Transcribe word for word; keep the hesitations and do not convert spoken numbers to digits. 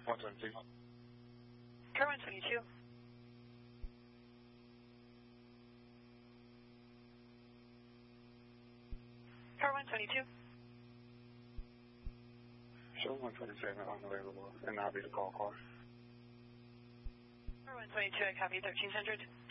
one twenty-two. Car one twenty-two. Car one twenty-two. Show one twenty-seven unavailable, and I'll be the call car. Car one twenty-two, I copy thirteen hundred.